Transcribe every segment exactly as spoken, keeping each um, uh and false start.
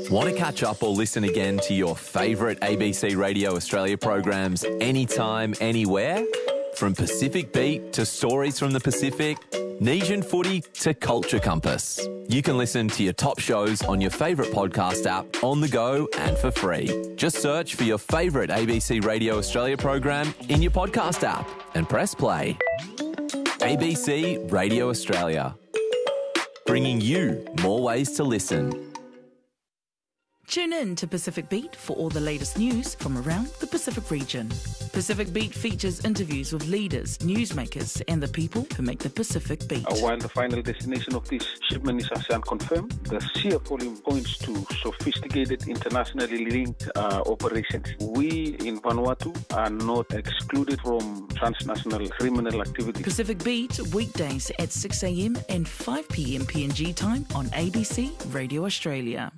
Want to catch up or listen again to your favourite A B C Radio Australia programs anytime, anywhere? From Pacific Beat to Stories from the Pacific, Nesian Footy to Culture Compass. You can listen to your top shows on your favourite podcast app, on the go and for free. Just search for your favourite A B C Radio Australia program in your podcast app and press play. A B C Radio Australia, bringing you more ways to listen. Tune in to Pacific Beat for all the latest news from around the Pacific region. Pacific Beat features interviews with leaders, newsmakers and the people who make the Pacific Beat. Uh, while the final destination of this shipment is unconfirmed, the sheer volume points to sophisticated, internationally linked uh, operations. We in Vanuatu are not excluded from transnational criminal activity. Pacific Beat, weekdays at six a.m. and five p.m. P N G time on A B C Radio Australia.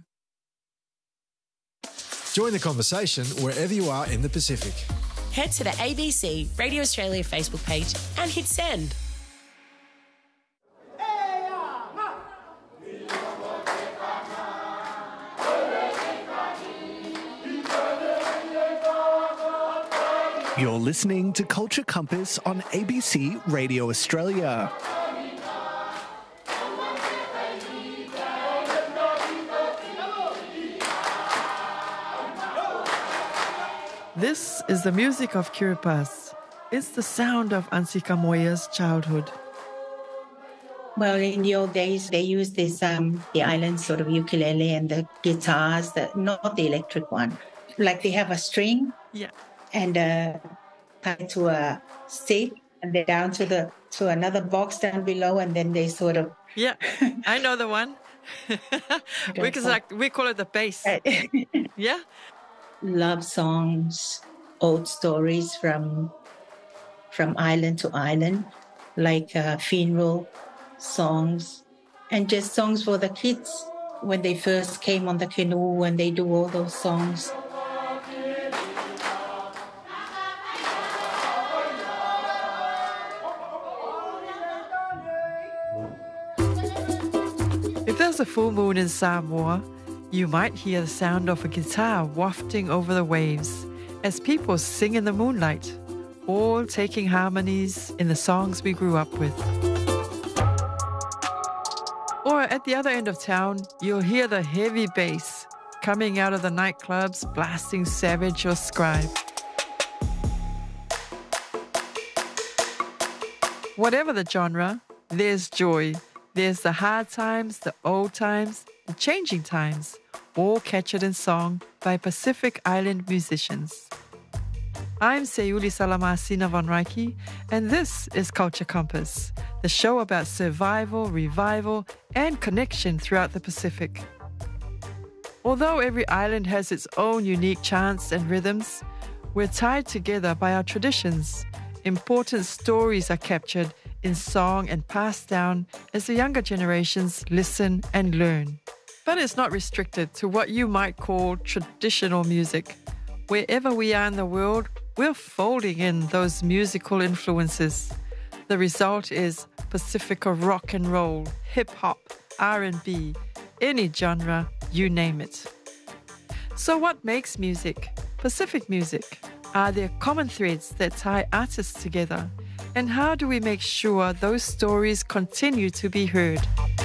Join the conversation wherever you are in the Pacific. Head to the A B C Radio Australia Facebook page and hit send. You're listening to Culture Compass on A B C Radio Australia. This is the music of Kiribati. It's the sound of Ansika Moya's childhood. Well, in the old days, they used this, um, the island sort of ukulele and the guitars, the, not the electric one. Like they have a string yeah. and uh, tied to a stick and then down to the to another box down below, and then they sort of... Yeah, I know the one. we, can, like, we call it the bass. Yeah. Love songs, old stories from from island to island, like uh, funeral songs, and just songs for the kids when they first came on the canoe, and they do all those songs. If there's a full moon in Samoa, you might hear the sound of a guitar wafting over the waves as people sing in the moonlight, all taking harmonies in the songs we grew up with. Or at the other end of town, you'll hear the heavy bass coming out of the nightclubs blasting Savage or Scribe. Whatever the genre, there's joy. There's the hard times, the old times, the changing times, all captured in song by Pacific Island musicians. I'm Sayuli Salamasina Von Reiki, and this is Culture Compass, the show about survival, revival, and connection throughout the Pacific. Although every island has its own unique chants and rhythms, we're tied together by our traditions. Important stories are captured in song and passed down as the younger generations listen and learn. But it's not restricted to what you might call traditional music. Wherever we are in the world, we're folding in those musical influences. The result is Pacifica rock and roll, hip-hop, R and B, any genre, you name it. So what makes music? Pacific music? Are there common threads that tie artists together? And how do we make sure those stories continue to be heard?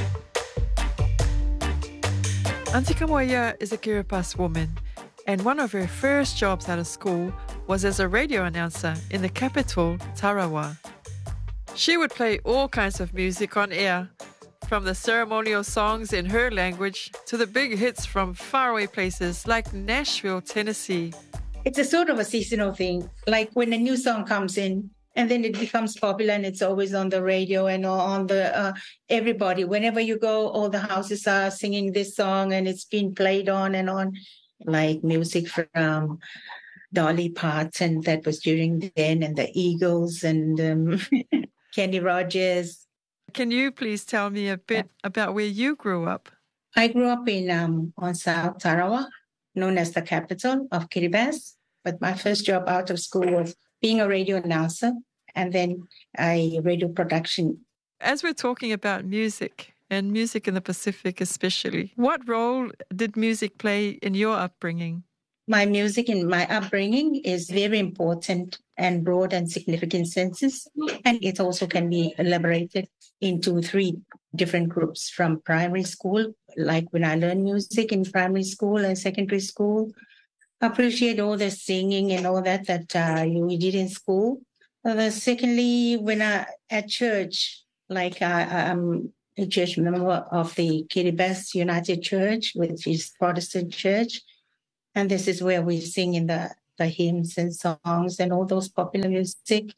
Ansika Moya is a Kiribati woman, and one of her first jobs out of school was as a radio announcer in the capital, Tarawa. She would play all kinds of music on air, from the ceremonial songs in her language to the big hits from faraway places like Nashville, Tennessee. It's a sort of a seasonal thing, like when a new song comes in, and then it becomes popular and it's always on the radio and on the, uh, everybody, whenever you go, all the houses are singing this song and it's been played on and on, like music from Dolly Parton, that was during then, and the Eagles and um, Kenny Rogers. Can you please tell me a bit about where you grew up? I grew up in um, on South Tarawa, known as the capital of Kiribati, but my first job out of school was being a radio announcer, and then I radio production. As we're talking about music and music in the Pacific especially. What role did music play in your upbringing? My music in my upbringing is very important and broad and significant senses. And it also can be elaborated into three different groups from primary school, like when I learned music in primary school and secondary school. Appreciate all the singing and all that that uh, we did in school. Uh, secondly, when I at church, like I, I'm a church member of the Kiribati United Church, which is Protestant church. And this is where we sing in the, the hymns and songs and all those popular music.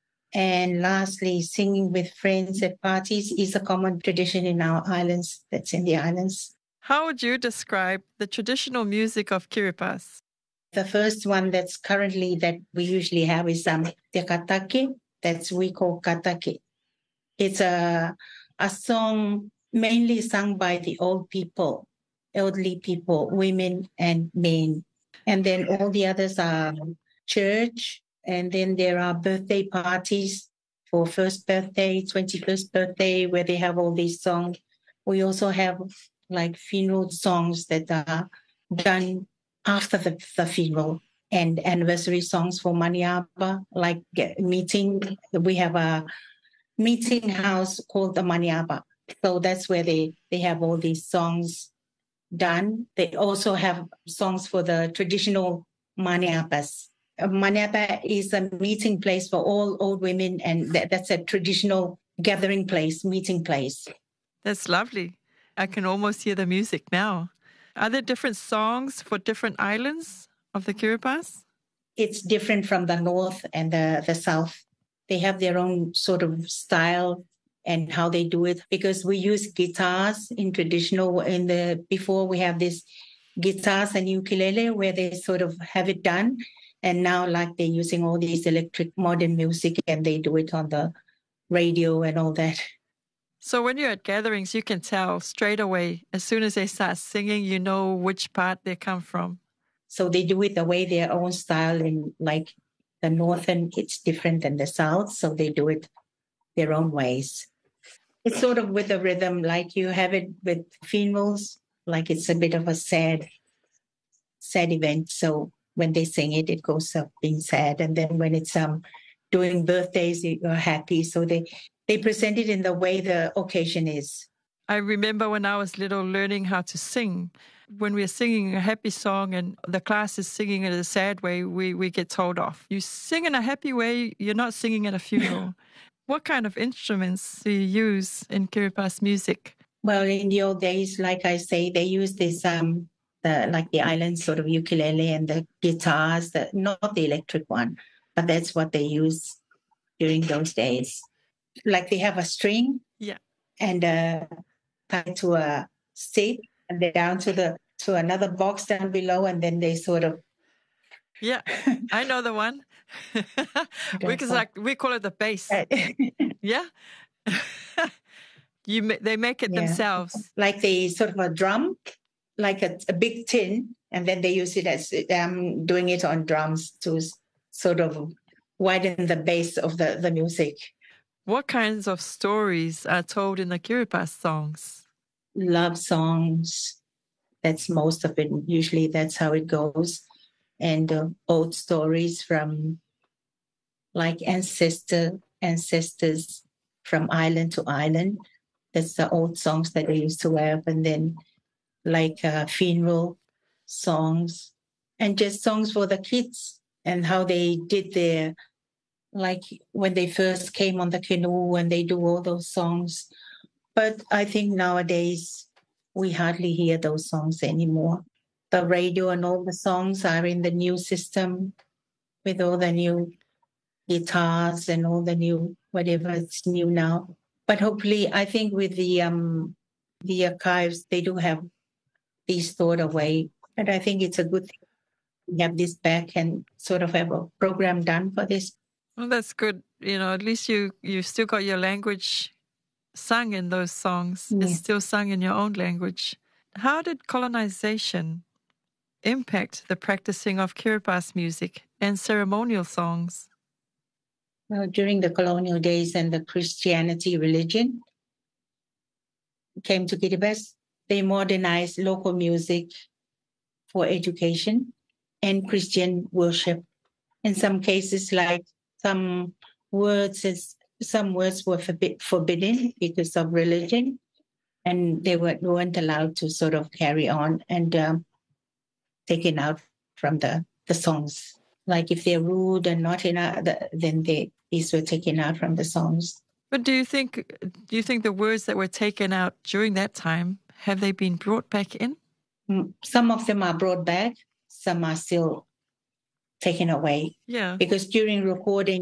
And lastly, singing with friends at parties is a common tradition in our islands, that's in the islands. How would you describe the traditional music of Kiribati? The first one that's currently that we usually have is um, Te Katake, that's we call Katake. It's a, a song mainly sung by the old people. Elderly people, women and men. And then all the others are church. And then there are birthday parties for first birthday, twenty-first birthday, where they have all these songs. We also have like funeral songs that are done after the, the funeral, and anniversary songs for Maniapa, like meeting. We have a meeting house called the Maniapa. So that's where they, they have all these songs done. They also have songs for the traditional Maniapas. A Maniapa is a meeting place for all old women, and that, that's a traditional gathering place, meeting place. That's lovely. I can almost hear the music now. Are there different songs for different islands of the Kiribati? It's different from the north and the, the south. They have their own sort of style and how they do it, because we use guitars in traditional, in the, before we have this guitars and ukulele where they sort of have it done. And now like they're using all these electric modern music and they do it on the radio and all that. So when you're at gatherings, you can tell straight away, as soon as they start singing, you know which part they come from. So they do it the way their own style, in like the northern, it's different than the south. So they do it their own ways. It's sort of with a rhythm, like you have it with funerals, like it's a bit of a sad, sad event. So when they sing it, it goes up being sad. And then when it's um doing birthdays, you're happy. So they, they present it in the way the occasion is. I remember when I was little learning how to sing. When we're singing a happy song and the class is singing in a sad way, we, we get told off. You sing in a happy way, you're not singing at a funeral. What kind of instruments do you use in Kiribati music? Well, in the old days, like I say, they use this, um, the like the island sort of ukulele and the guitars, the, not the electric one, but that's what they use during those days. Like they have a string, yeah, and uh, tied to a stick, and then down to the to another box down below, and then they sort of. Yeah, I know the one. we cause like we call it the bass. Yeah, you they make it yeah. themselves. Like they sort of a drum, like a, a big tin, and then they use it as um doing it on drums to sort of widen the bass of the, the music. What kinds of stories are told in the Kiribati songs? Love songs. That's most of it. Usually that's how it goes. And uh, old stories from like ancestor ancestors from island to island. That's the old songs that they used to have. And then like uh, funeral songs and just songs for the kids and how they did their, like when they first came on the canoe and they do all those songs. But I think nowadays we hardly hear those songs anymore. The radio and all the songs are in the new system with all the new guitars and all the new, whatever is new now. But hopefully, I think with the um, the archives, they do have these stored away. And I think it's a good thing to have this back and sort of have a program done for this. Well, that's good. You know, at least you, you still got your language sung in those songs. Yeah. It's still sung in your own language. How did colonization impact the practicing of Kiribati music and ceremonial songs? Well, during the colonial days and the Christianity religion, came to Kiribati, they modernized local music for education and Christian worship. In some cases, like some words, some words were forbid, forbidden because of religion, and they weren't, weren't allowed to sort of carry on and um, taken out from the, the songs. Like if they're rude and not enough, then they, these were taken out from the songs. But do you think do you think the words that were taken out during that time, have they been brought back in? Some of them are brought back. Some are still taken away. Yeah. Because during recording,